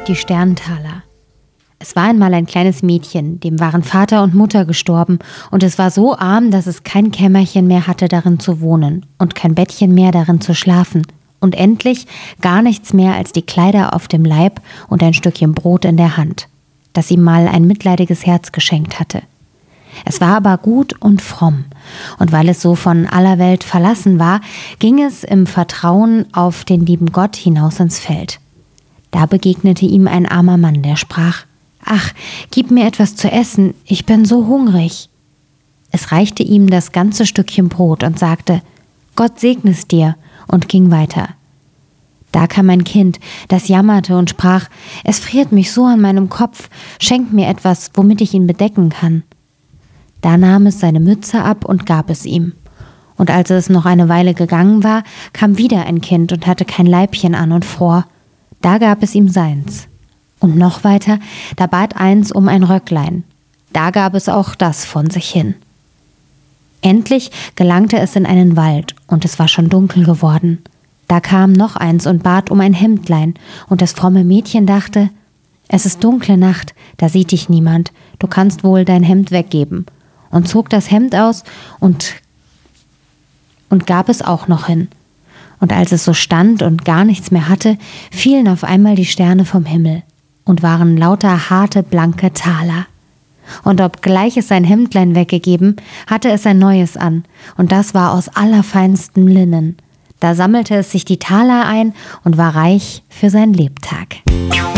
Die Sterntaler. Es war einmal ein kleines Mädchen, dem waren Vater und Mutter gestorben, und es war so arm, dass es kein Kämmerchen mehr hatte, darin zu wohnen, und kein Bettchen mehr, darin zu schlafen, und endlich gar nichts mehr als die Kleider auf dem Leib und ein Stückchen Brot in der Hand, das ihm mal ein mitleidiges Herz geschenkt hatte. Es war aber gut und fromm, und weil es so von aller Welt verlassen war, ging es im Vertrauen auf den lieben Gott hinaus ins Feld. Da begegnete ihm ein armer Mann, der sprach: »Ach, gib mir etwas zu essen, ich bin so hungrig.« Es reichte ihm das ganze Stückchen Brot und sagte: »Gott segne es dir«, und ging weiter. Da kam ein Kind, das jammerte und sprach: »Es friert mich so an meinem Kopf, schenk mir etwas, womit ich ihn bedecken kann.« Da nahm es seine Mütze ab und gab es ihm. Und als es noch eine Weile gegangen war, kam wieder ein Kind und hatte kein Leibchen an und fror. Da gab es ihm seins. Und noch weiter, da bat eins um ein Röcklein. Da gab es auch das von sich hin. Endlich gelangte es in einen Wald, und es war schon dunkel geworden. Da kam noch eins und bat um ein Hemdlein, und das fromme Mädchen dachte: »Es ist dunkle Nacht, da sieht dich niemand, du kannst wohl dein Hemd weggeben«, und zog das Hemd aus und gab es auch noch hin. Und als es so stand und gar nichts mehr hatte, fielen auf einmal die Sterne vom Himmel und waren lauter harte, blanke Taler. Und obgleich es sein Hemdlein weggegeben, hatte es ein neues an, und das war aus allerfeinstem Linnen. Da sammelte es sich die Taler ein und war reich für sein Lebtag.